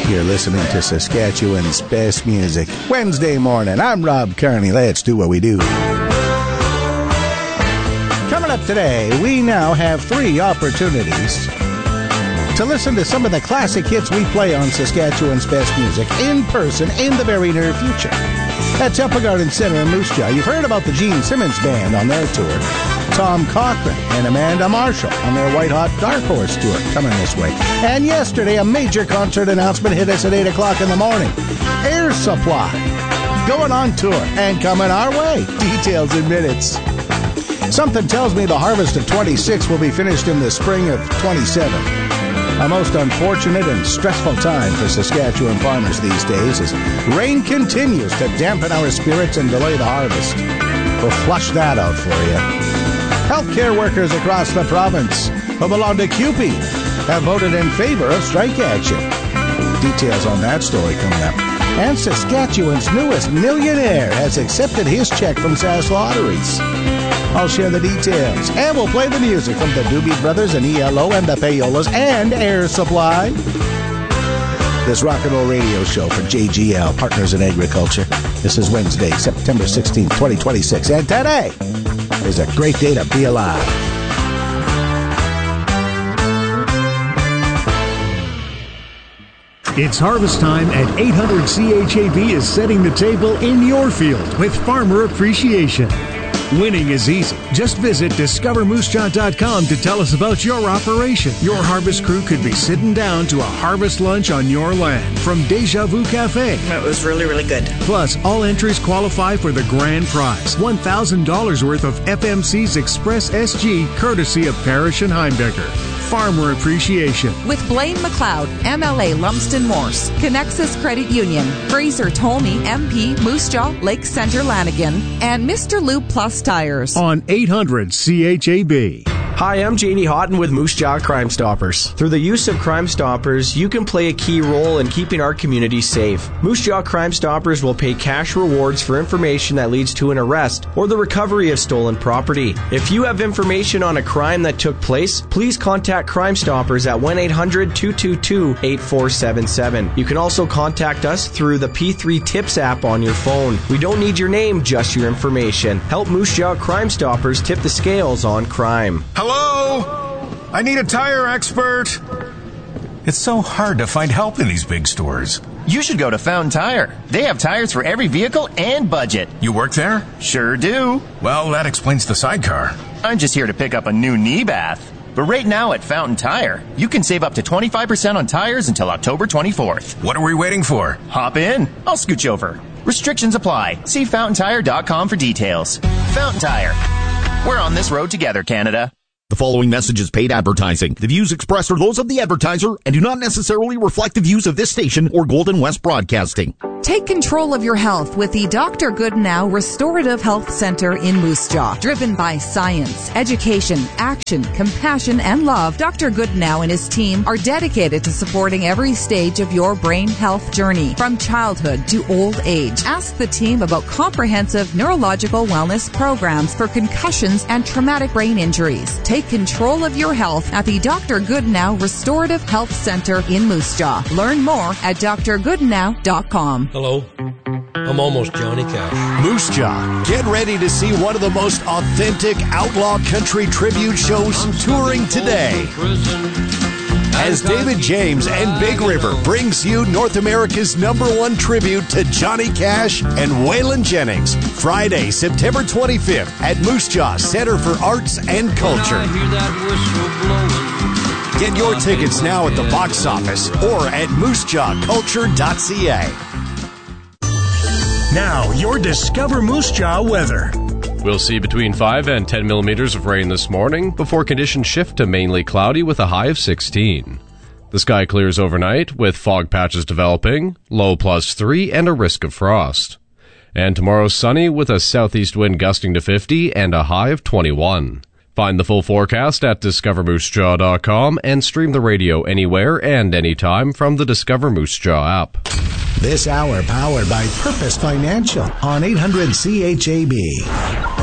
You're listening to Saskatchewan's best music. Wednesday morning. I'm Rob Kearney. Let's do what we do. Coming up today, we now have 3 opportunities to listen to some of the classic hits we play on Saskatchewan's best music in person in the very near future. At Temple Garden Center in Moose Jaw, you've heard about the Gene Simmons Band on their tour, Tom Cochrane and Amanda Marshall on their White Hot Dark Horse tour coming this way. And yesterday, a major concert announcement hit us at 8 o'clock in the morning. Air Supply going on tour and coming our way. Details in minutes. Something tells me the harvest of 26 will be finished in the spring of 27. A most unfortunate and stressful time for Saskatchewan farmers these days as rain continues to dampen our spirits and delay the harvest. We'll flush that out for you. Healthcare workers across the province who belong to CUPE have voted in favor of strike action. Details on that story coming up. And Saskatchewan's newest millionaire has accepted his check from Sask Lotteries. I'll share the details. And we'll play the music from the Doobie Brothers and ELO and the Payolas and Air Supply. This rock and roll radio show for JGL, Partners in Agriculture. This is Wednesday, September 16th, 2026. And today is a great day to be alive. It's harvest time and 800 CHAB is setting the table in your field with Farmer Appreciation. Winning is easy. Just visit discovermoosejaw.com to tell us about your operation. Your harvest crew could be sitting down to a harvest lunch on your land from Deja Vu Cafe. It was really, really good. Plus, all entries qualify for the grand prize, $1,000 worth of FMC's Express SG, courtesy of Parrish and Heimbecker. Farmer Appreciation. With Blaine McLeod, MLA Lumsden Morse, Connexus Credit Union, Fraser Tolney, MP, Moose Jaw, Lake Center Lanigan, and Mr. Lube Plus Tires. On 800 CHAB. Hi, I'm Janie Houghton with Moose Jaw Crime Stoppers. Through the use of Crime Stoppers, you can play a key role in keeping our community safe. Moose Jaw Crime Stoppers will pay cash rewards for information that leads to an arrest or the recovery of stolen property. If you have information on a crime that took place, please contact Crime Stoppers at 1-800-222-8477. You can also contact us through the P3 Tips app on your phone. We don't need your name, just your information. Help Moose Jaw Crime Stoppers tip the scales on crime. Hello? I need a tire expert. It's so hard to find help in these big stores. You should go to Fountain Tire. They have tires for every vehicle and budget. You work there? Sure do. Well, that explains the sidecar. I'm just here to pick up a new knee bath. But right now at Fountain Tire, you can save up to 25% on tires until October 24th. What are we waiting for? Hop in. I'll scooch over. Restrictions apply. See fountaintire.com for details. Fountain Tire. We're on this road together, Canada. The following message is paid advertising. The views expressed are those of the advertiser and do not necessarily reflect the views of this station or Golden West Broadcasting. Take control of your health with the Dr. Goodenow Restorative Health Center in Moose Jaw. Driven by science, education, action, compassion, and love, Dr. Goodenow and his team are dedicated to supporting every stage of your brain health journey, from childhood to old age. Ask the team about comprehensive neurological wellness programs for concussions and traumatic brain injuries. Take control of your health at the Dr. Goodenow Restorative Health Center in Moose Jaw. Learn more at drgoodenow.com. Hello, I'm almost Johnny Cash. Moose Jaw, get ready to see one of the most authentic outlaw country tribute shows touring today. As David James and Big River brings you North America's #1 tribute to Johnny Cash and Waylon Jennings, Friday, September 25th at Moose Jaw Center for Arts and Culture. Get your tickets now at the box office or at moosejawculture.ca. Now, your Discover Moose Jaw weather. We'll see between 5 and 10 millimeters of rain this morning before conditions shift to mainly cloudy with a high of 16. The sky clears overnight with fog patches developing, low +3 and a risk of frost. And tomorrow sunny with a southeast wind gusting to 50 and a high of 21. Find the full forecast at discovermoosejaw.com and stream the radio anywhere and anytime from the Discover Moose Jaw app. This hour powered by Purpose Financial on 800 CHAB.